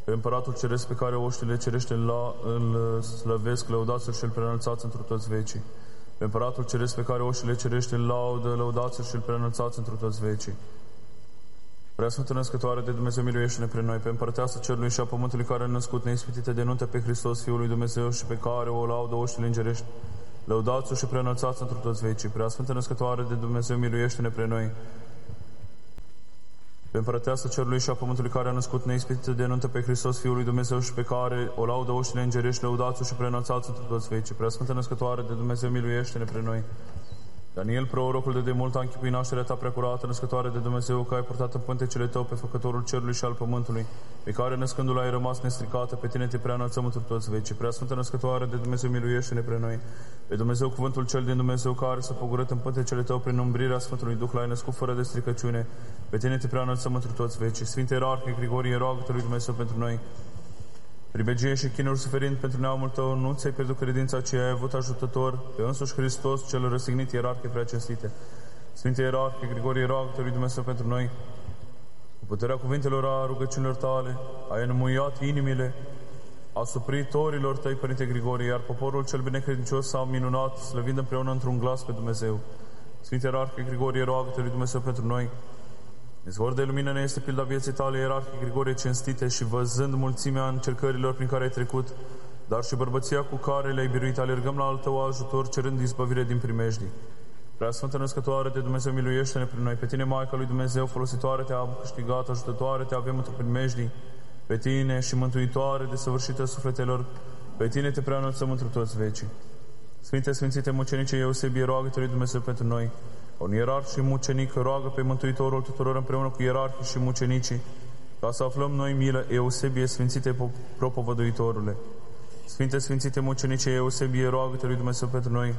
Pe Împăratul Ceresc pe care oștile cerește îl slăvesc, lăudați-l și îl preînălțați întru toți vecii. Pe Împăratul Ceresc pe care oștile cerește îl laudă, lăudați-l și îl preînălțați întru toți vecii. Preasfântă Născătoare de Dumnezeu, miluiește-ne pre noi. Pe Împărăteasa Cerului și a Pământului care a născut neispitită de nuntă pe Hristos, Fiul lui Dumnezeu, și pe care o laudă oștile îngerești, lăudați-o și preînălțați întru toți vecii. Preasfântă Născătoare de Dumnezeu, miluiește-ne pre noi. Pe Împărăteasa Cerului și a Pământului care a născut neispitită de nuntă pe Hristos, Fiul lui Dumnezeu, și pe care o laudă oștile îngerești, lăudați-o și preînălțați întru toți vecii. Preasfântă Născătoare de Dumnezeu, miluiește-ne pre noi. Daniel, prorocul de demult, a închipuit nașterea ta preacurată, Născătoare de Dumnezeu, că ai purtat în pântecele tău pe Făcătorul cerului și al pământului, pe care născându-l ai rămas nestricată, pe tine te preanălțăm întru toți vecii. Preasfântă Născătoare de Dumnezeu, miluiește-ne pre noi. Pe Dumnezeu, cuvântul cel din Dumnezeu, care s-a pogorât în pântecele tău prin umbrirea Sfântului Duh, l-ai născut fără de stricăciune, pe tine te preanălțăm întru toți vecii. Sfinte Ierarhie Grigorie, roagă-te lui Dumnezeu pentru noi. Pribegie și chinuri suferind pentru neamul tău, nu ți-ai pierdut credința, ci ai avut ajutător pe însuși Hristos, cel răstignit, Ierarhie prea cinstite. Sfinte Ierarhie Grigorie, roagă-te lui Dumnezeu pentru noi. Cu puterea cuvintelor a rugăciunilor tale, ai înmuiat inimile asupritorilor tăi, Părinte Grigorie, iar poporul cel binecredincios s-a minunat, slăvind împreună într-un glas pe Dumnezeu. Sfinte Ierarhie Grigorie, roagă-te lui Dumnezeu pentru noi. Izvor de lumină ne este pilda vieții tale, Ierarhie Grigorie cinstite, și văzând mulțimea încercărilor prin care ai trecut, dar și bărbăția cu care le-ai biruit, alergăm la al tău ajutor, cerând izbăvire din primejdii. Preasfântă Născătoare de Dumnezeu, miluiește-ne prin noi. Pe tine, Maica lui Dumnezeu, folositoare te-a câștigat, ajutătoare te avem într primejdii. Pe tine și mântuitoare, desăvârșită sufletelor, pe tine te preanălțăm întru toți vecii. Sfinte, Sfințite Mucenice Eusebie, roagă-te lui Dumnezeu pentru noi. Un ierarh și mucenic roagă pe Mântuitorul tuturor împreună cu ierarhii și mucenicii, ca să aflăm noi milă, Eusebie, Sfințite propovăduitorule. Sfinte, Sfințite Mucenice Eusebie, roagă-te lui Dumnezeu pentru noi.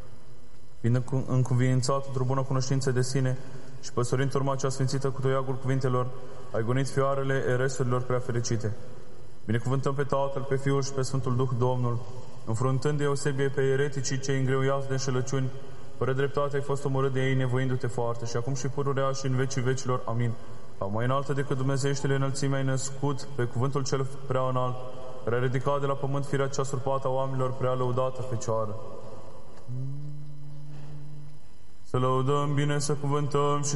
Fiind încuviințat într-o bună cunoștință de sine și păstorind urma cea sfințită cu toiagul cuvintelor, ai gonit fioarele eresurilor prea fericite. Binecuvântăm pe Tatăl, pe Fiul și pe Sfântul Duh, Domnul, înfruntând Eusebie pe ereticii cei îngreuiați de înșelăciuni, fără dreptate ai fost omorât de ei, nevoindu-te foarte, și acum și pururea și în vecii vecilor. Amin. Ca mai înaltă decât dumnezeieștile înălțimea ai născut pe cuvântul cel prea înalt, care a ridicat de la pământ firea cea surpată a oamenilor, prea lăudată Fecioară. Să lăudăm bine, să cuvântăm și